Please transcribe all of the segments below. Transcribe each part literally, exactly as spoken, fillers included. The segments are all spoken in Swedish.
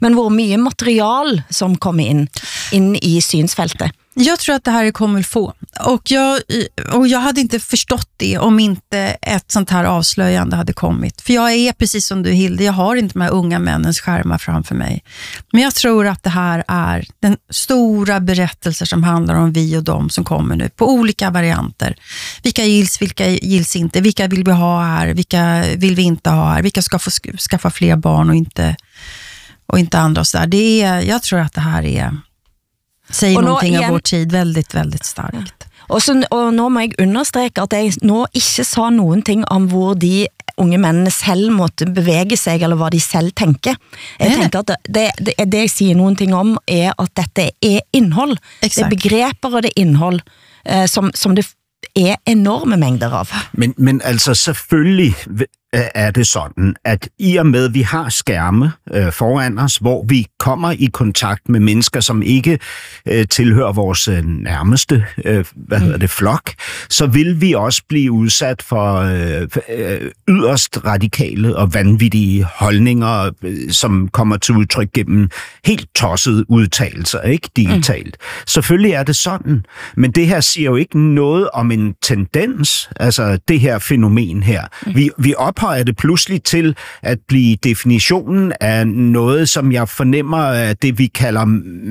men hvor mye material som kommer in, in i synsfältet. Jag tror att det här kommer få. Och jag, och jag hade inte förstått det om inte ett sånt här avslöjande hade kommit. För jag är precis som du, Hilde, jag har inte de här unga männens skärmar framför mig. Men jag tror att det här är den stora berättelser som handlar om vi och dem som kommer nu. På olika varianter. Vilka gills, vilka gills inte. Vilka vill vi ha här? Vilka vill vi inte ha här? Vilka ska få skaffa fler barn och inte, och inte andra och så där. Det är, jag tror att det här är... Säger någonting av vår tid väldigt, väldigt starkt. Ja. Og, så, og nå må jeg understreke at jeg nå ikke sa noen ting om hvor de unge mennene selv måtte bevege seg, eller hva de selv tenker. Jeg Nej. tenker at det, det, det jeg sier noen ting om er at dette er innhold. Exakt. Det er begreper og det er innhold eh, som, som det er enorme mængder av. Men, men altså selvfølgelig er det sådan, at i og med, vi har skærme øh, foran os, hvor vi kommer i kontakt med mennesker, som ikke øh, tilhører vores øh, nærmeste øh, hvad hedder det, flok, så vil vi også blive udsat for øh, øh, yderst radikale og vanvittige holdninger, øh, som kommer til udtryk gennem helt tossede udtalelser, ikke digitalt. Mm. Selvfølgelig er det sådan, men det her siger jo ikke noget om en tendens, altså det her fænomen her. Mm. Vi, vi ophøjer det pludselig til at blive definitionen af noget, som jeg fornemmer af det, vi kalder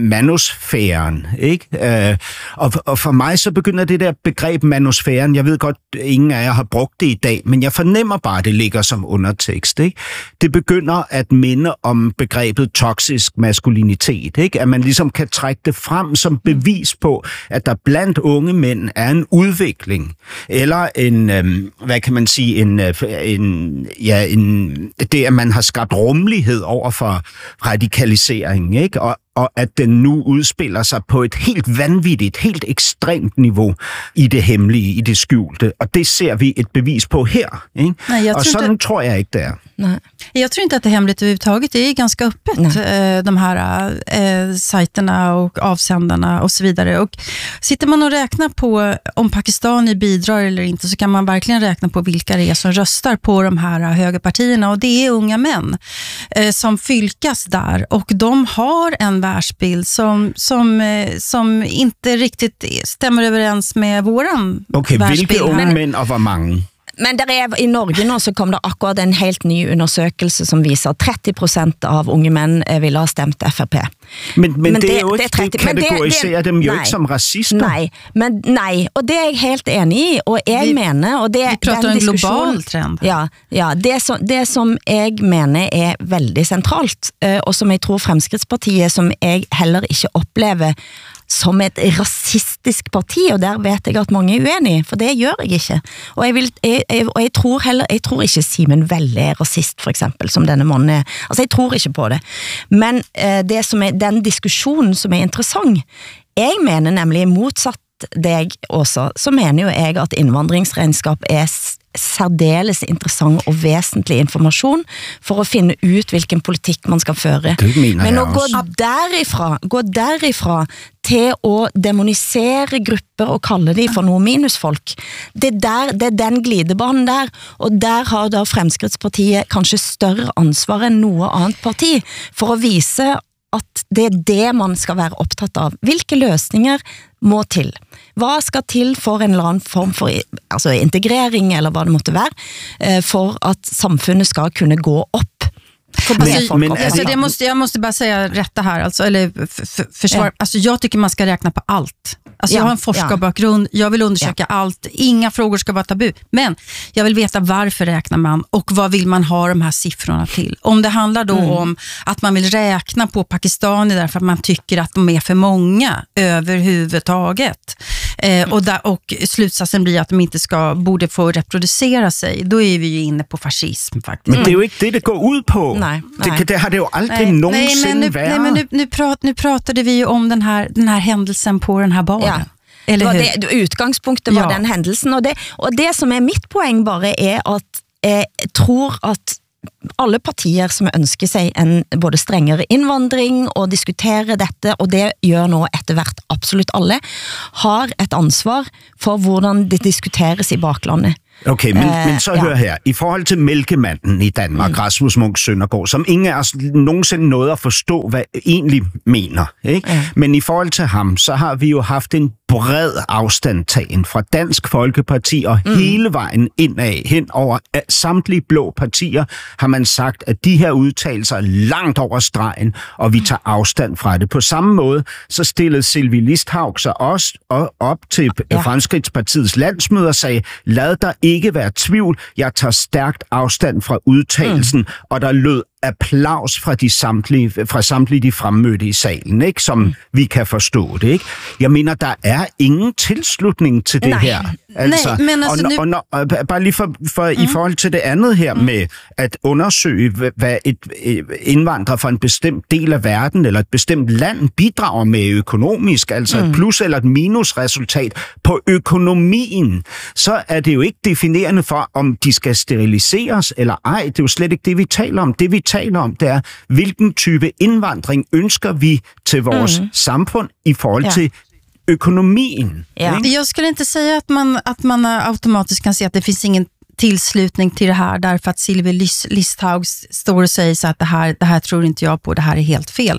manosfæren. Ikke? Øh, og, og for mig så begynder det der begreb manosfæren, jeg ved godt, ingen af jer har brugt det i dag, men jeg fornemmer bare, at det ligger som undertekst. Ikke? Det begynder at minde om begrebet toksisk maskulinitet. Ikke? At man ligesom kan trække det frem som bevis på, at der blandt unge mænd er en udvikling, eller en, øh, hvad kan man sige, en, en ja, en, det, at man har skabt rummelighed over for radikalisering, ikke? Og, og at den nu udspiller sig på et helt vanvittigt, helt ekstremt niveau i det hemmelige, i det skjulte. Og det ser vi et bevis på her. Ikke? Nej, og sådan inte, tror jag inte det är. Nej. Jag tror inte att det är hemligt överhuvudtaget. Det är ganska öppet, nej. De här eh, sajterna och avsändarna och så vidare. Och sitter man och räknar på om Pakistan bidrar eller inte, så kan man verkligen räkna på vilka det är som röstar på de här högerpartierna. Och det är unga män eh, som fylkas där. Och de har en världsbild som, som, eh, som inte riktigt stämmer överens med våran okay, världsbild. Vilka unga män och hvor mange? Men der er, i Norge nå så kom det akkurat en helt ny undersøkelse som viser at tretti prosent av unge menn ville ha stemt F R P. Men, men, men det, det er jo ikke, det kategoriserer dem jo nei, ikke som rasister. Nei, men, nei, og det er jeg helt enig i, og jeg vi, mener, og det, vi prater om en global trend. Ja, ja det, som, det som jeg mener er veldig sentralt, og som jeg tror Fremskrittspartiet, som jeg heller ikke opplever som et rasistisk parti, og der vet jeg at mange er uenige, for det gjør jeg ikke. Og jeg, vil, jeg, jeg, og jeg tror heller, jeg tror ikke Simen Velle er rasist, for eksempel, som denne mannen er. Altså, jeg tror ikke på det. Men eh, det som er, den diskusjonen som er interessant, jeg mener nemlig motsatt deg også, så mener jo jeg at innvandringsregnskap er særdeles interessant og vesentlig informasjon for å finne ut hvilken politikk man skal føre. Men å gå derifra, gå derifra til å demonisere grupper og kalle de for noe minusfolk, det, der, det er den glidebanen der, og der har da Fremskrittspartiet kanskje større ansvar enn noe annet parti for å vise at det er det man skal være opptatt av. Hvilke løsninger må til? Hva skal til for en eller annen form for altså integrering, eller hva det måtte være, for at samfunnet skal kunne gå opp? Alltså, men, alltså, det måste, jag måste bara säga rätta här, alltså, eller för, för, försvar. Ja. Alltså, jag tycker man ska räkna på allt. Alltså, ja, jag har en forskarbakgrund, ja. Jag vill undersöka ja. allt, inga frågor ska vara tabu. Men jag vill veta varför räknar man och vad vill man ha de här siffrorna till. Om det handlar då mm. om att man vill räkna på Pakistani därför att man tycker att de är för många överhuvudtaget. Eh, och, där, och slutsatsen blir att de inte ska, borde få reproducera sig. Då är vi ju inne på fascism faktiskt. Men det är ju inte det det går ut på. Nej, nej. Det, det har det ju aldrig nej, någonsin nej, men nu, varit. Nej, men nu, nu, prat, nu pratade vi ju om den här, den här händelsen på den här baren. Ja. Eller hur? Det, utgangspunktet var ja. den händelsen, och det, och det som är mitt poäng bara är att jag tror att alle partier som ønsker seg en både strengere innvandring og diskutere dette, og det gjør nå etter hvert absolutt alle, har et ansvar for hvordan det diskuteres i baklandet. Okay, men, øh, men så ja. hør her. I forhold til mælkemanden i Danmark, mm. Rasmus Munch Søndergaard, som ingen af os nogensinde nåede at forstå, hvad egentlig mener. Ikke? Ja. Men i forhold til ham, så har vi jo haft en bred afstandtagen fra Dansk Folkeparti og mm. hele vejen indad, hen over samtlige blå partier, har man sagt, at de her udtalelser er langt over stregen, og vi tager afstand fra det. På samme måde, så stillede Sylvie Listhaug sig også op til ja. Fremskridtspartiets landsmøde og sagde, lad der ikke være tvivl, jeg tager stærkt afstand fra udtalelsen, mm. og der lød applaus fra de samtlige, fra samtlige de fremmødte i salen, ikke? Som mm. vi kan forstå det. Ikke? Jeg mener, der er ingen tilslutning til det Nej. her. Altså, Nej, men altså og, nu... og, og, og, bare lige for, for mm. i forhold til det andet her mm. med at undersøge, hvad et indvandrer fra en bestemt del af verden eller et bestemt land bidrager med økonomisk, altså mm. et plus eller et minusresultat på økonomien, så er det jo ikke definerende for, om de skal steriliseres eller ej. Det er jo slet ikke det, vi taler om. Det, vi taler om, det er, hvilken type indvandring ønsker vi til vores mm. samfund i forhold ja. til økonomien. Ja. Jag skulle inte säga att man, att man automatiskt kan se att det finns ingen tillslutning till det här därför att Sylvie Listhaug står och säger så att det här, det här tror inte jag på, det här är helt fel.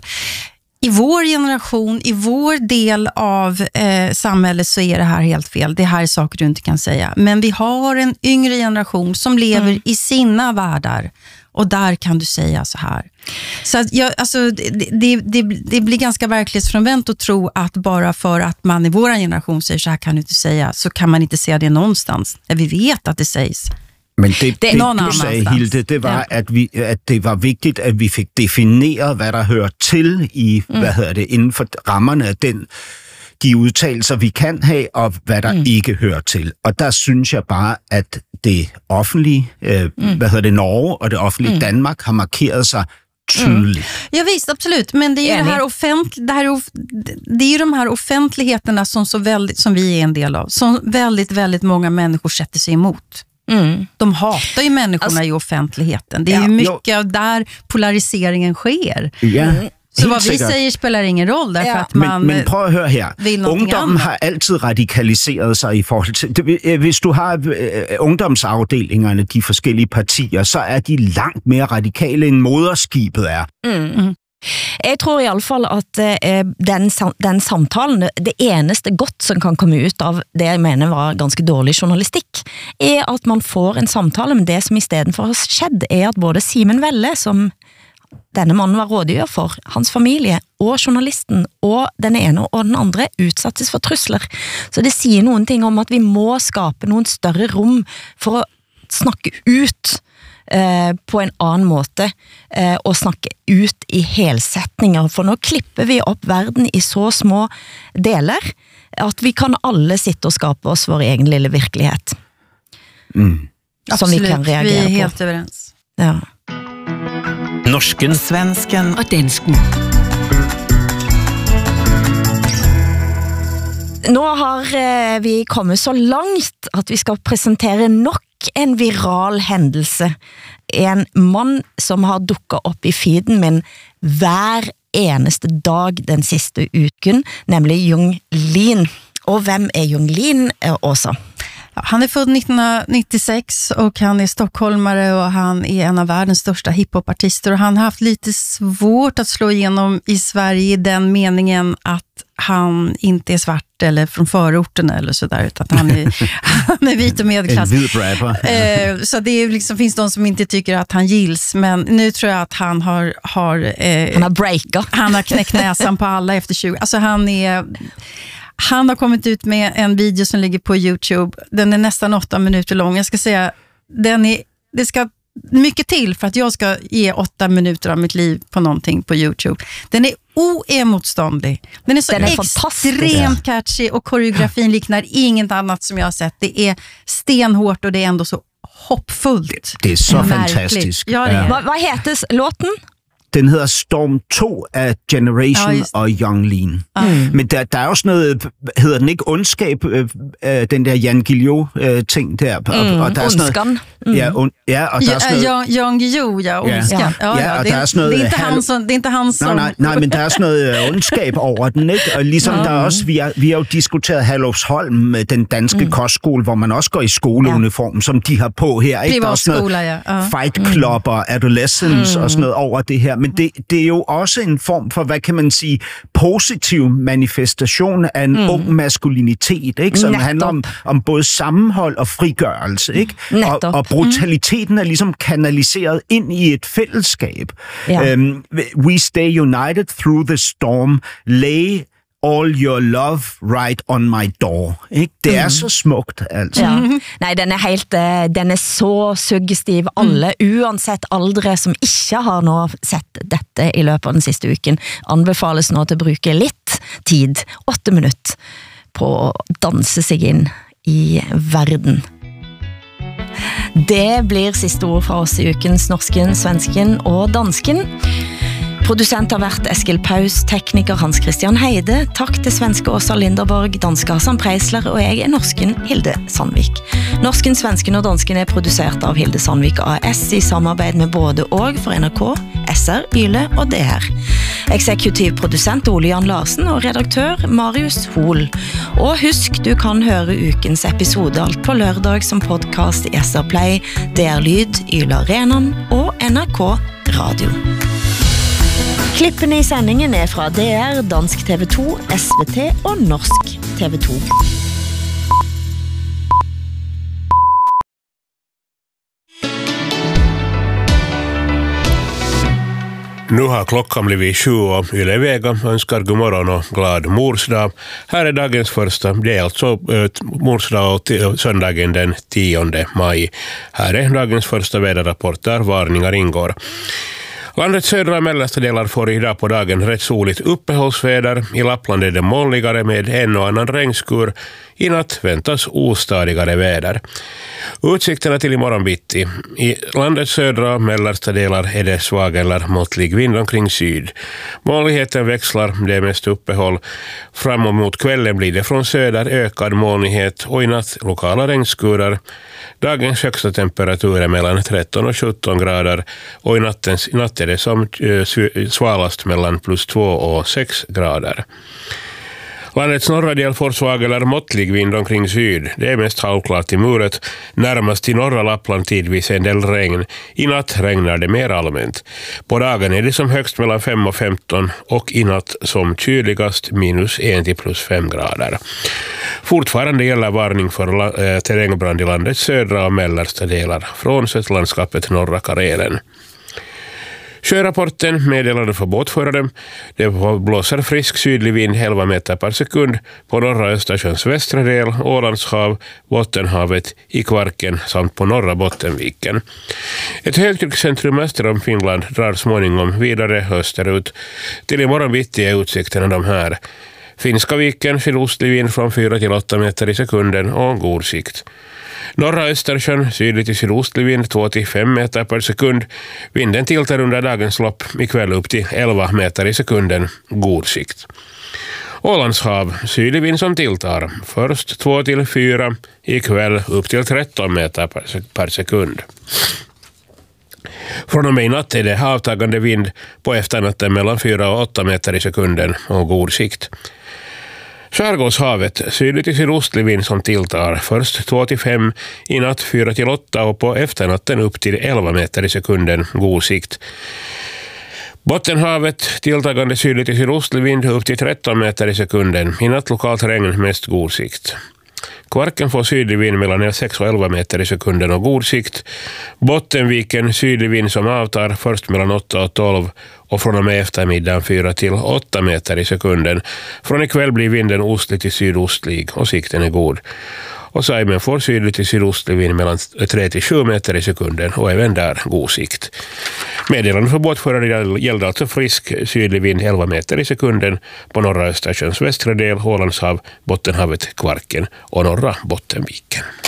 I vår generation, i vår del av eh, samhället så är det här helt fel. Det här är saker du inte kan säga. Men vi har en yngre generation som lever mm. i sina världar. Och där kan du säga så här. Så att jag, alltså, det, det, det, det blir ganska verklighetsfrånvänt att tro att bara för att man i vår generation säger så här kan du inte säga, så kan man inte säga det någonstans. När vi vet att det sägs. Men det, det, det du sagde, Hilde, det var, ja. at, vi, at det var vigtigt, at vi fik defineret, hvad der hører til i, mm. hvad hedder det, inden for rammerne af den, de udtalelser, vi kan have, og hvad der mm. ikke hører til. Og der synes jeg bare, at det offentlige, øh, mm. hvad hedder det, Norge og det offentlige mm. Danmark har markeret sig tydligt. Mm. Ja visst, absolut. Men det är ju det här offent, det här det är ju de här offentligheterna som så väldigt, som vi är en del av, som väldigt väldigt många människor sätter sig emot. Mm. De hatar ju människorna alltså, i offentligheten. Det är ja, ju mycket av där polariseringen sker. Ja. Mm. Så vad vi sikkert. Säger spelar ingen roll därför ja. att man men, men prøv at høre her. Ungdommen har altid radikaliseret sig i forhold til... Hvis du har uh, ungdomsafdelingerne, de forskellige partier, så er de langt mere radikale end moderskibet er. Mm. Mm. Jeg tror i alle fall at eh, den, den samtalen, det eneste godt som kan komme ut av det jeg mener var ganske dårlig journalistikk, er at man får en samtale, men det som i stedet for har skjedd er at både Simen Velle, som denne mannen var rådgiver for, hans familie og journalisten og den ene og den andre utsattes for trusler. Så det sier noen ting om at vi må skape noen større rom for å snakke ut eh, på en annen måte eh, og snakke ut i helsetninger. For nå klipper vi opp verden i så små deler at vi kan alle sitte og skape oss vår egen lille virkelighet. Mm. Som Absolut, vi kan reagere på. Vi er helt överens. Ja. Norsken, svensken og dansken. Nå har eh, vi kommet så langt at vi skal presentere nok en viral hendelse. En mann som har dukket opp i feeden min hver eneste dag den siste uken, nemlig Jung Lin. Og hvem er Jung Lin, Åsa? Han är född nittonhundranittiosex och han är stockholmare och han är en av världens största hiphopartister och han har haft lite svårt att slå igenom i Sverige i den meningen att han inte är svart eller från förorten eller sådär, utan han är, han är vit och medelklass. En vit rapper. Eh, så det är liksom, finns de som inte tycker att han gills, men nu tror jag att han har, har eh, han har breakat. Han har knäckt näsan på alla efter tjugo. Alltså han är... Han har kommit ut med en video som ligger på YouTube. Den är nästan åtta minuter lång. Jag ska säga, den är, det ska mycket till för att jag ska ge åtta minuter av mitt liv på någonting på YouTube. Den är oemotståndlig. Den är så den är extremt catchy och koreografin liknar inget annat som jag har sett. Det är stenhårt och det är ändå så hoppfullt. Det är så fantastiskt. Ja, det är. Vad, vad heter låten? den hedder Storm to af Generation Ja, og Young Lean. Mm. Men der, der er også noget, hedder den ikke ondskab, øh, øh, den der Jan Guillou-ting der. Mm, og, og der er sådan noget, mm. ja, und, ja, og der ja, er sådan noget... Jan Guillou, ja, ondskan. Ja. Ja, ja, ja, og det, der er sådan noget... Det er inte han som... Det er inte han som... Nej, nej, nej, men der er sådan noget ondskab over den, ikke? Og ligesom mm. der er også... Vi har, vi har jo diskuteret Herlufsholm, den danske mm. kostskole, hvor man også går i skoleuniform, ja. som de har på her, ikke? Der er sådan noget ja. uh. Fight Club og Adolescence mm. og sådan noget over det her. Men det, det er jo også en form for, hvad kan man sige, positiv manifestation af en mm. ung maskulinitet, ikke? Som Netop. handler om, om både sammenhold og frigørelse, ikke? Og, og brutaliteten er ligesom kanaliseret ind i et fællesskab. Ja. Um, we stay united through the storm. Lay all your love right on my door. Ikke? Det mm. er så smukt, altså. Ja. Nej, den er helt, den er så suggestiv. Alle, mm. uansett aldre, som ikke har nå sett dette i løpet av den siste uken, anbefales nå til å bruke litt tid, åtte minutter, på å danse seg inn i verden. Det blir siste ord fra oss i ukens Norsken, Svensken og Dansken. Produsent har vært Eskil Paus, tekniker Hans Christian Heide, takk til svenske Åsa Linderborg, danske Hassan Preisler, og jeg er norsken Hilde Sandvik. Norsken, Svensken og Dansken er produsert av Hilde Sandvik A S i samarbeid med både og for N R K, S R, Yle og D R. Eksekutiv produsent Ole Jan Larsen og redaktør Marius Hol. Og husk, du kan høre ukens episode alt på lørdag som podcast i S R Play, D R Lyd, Yle Arenan og N R K Radio. Klippene i sendingen er fra D R, Dansk T V to, S V T og Norsk T V to. Nu har klockan blivit sju och Yle Vega önskar god morgon och glad morsdag. Här är dagens första, det är alltså äh, morsdag och t- söndagen den tionde maj. Här är dagens första väderrapport där varningar ingår. Landets södra och mellersta delar får idag på dagen rätt soligt uppehållsväder. I Lappland är det molligare med en och annan regnskur. I natt väntas ostadigare väder. Utsikterna till imorgon bitti. I landets södra och mellersta delar är det svag eller måttlig vind omkring syd. Molnigheten växlar, det är mest uppehåll. Fram mot kvällen blir det från söder ökad molnighet och i natt lokala regnskurar. Dagens högsta temperatur är mellan tretton och sjutton grader och i nattens, natt är det som svalast mellan plus två och sex grader. Landets norra del får svag eller måttlig vind omkring syd. Det är mest halvklart i muret. Närmast i norra Lappland tidvis en del regn. I natt regnar det mer allmänt. På dagen är det som högst mellan fem och femton och i natt som kyligast minus en till plus fem grader. Fortfarande gäller varning för äh, terrängbrand i landets södra och mellersta delar, frånsett landskapet norra Karelen. Sjörapporten meddelade för båtförare. Det blåser frisk sydlig vind elva meter per sekund på norra Östersjöns västra del, Ålandshav, Bottenhavet, i Kvarken samt på norra Bottenviken. Ett högtryckscentrum öster om Finland drar småningom vidare österut. Till imorgon bitti är utsikterna de här. Finska viken sydostlig vind från fyra till åtta meter i sekunden och god sikt. Norra Östersjön sydligt till sydostlig vind två till fem meter per sekund. Vinden tiltar under dagens lopp, ikväll upp till elva meter i sekunden, god sikt. Ålandshav, sydlig vind som tiltar, först två till fyra, ikväll upp till tretton meter per sekund. Från och med i natt är det avtagande vind på efternatten mellan fyra och åtta meter i sekunden och god sikt. Skärgårdshavet, sydligt till sydostlig vind som tiltar, först två till fem, i natt fyra till åtta och på efternatten upp till elva meter i sekunden, god sikt. Bottenhavet, tilltagande sydligt till sydostlig vind upp till tretton meter i sekunden, i natt lokalt regn, mest god sikt. Kvarken får sydlig vind mellan sex och elva meter i sekunden och god sikt. Bottenviken, sydlig vind som avtar, först mellan åtta och tolv och från och med eftermiddagen fyra till åtta meter i sekunden. Från ikväll blir vinden ostlig till sydostlig och sikten är god. Och Saimen får sydlig till sydostlig vind mellan tre till sju meter i sekunden och även där god sikt. Meddelande för båtförare gällde alltså frisk sydlig vind elva meter i sekunden på norra Östersjöns västra del, Ålandshav, Bottenhavet, Kvarken och norra Bottenviken.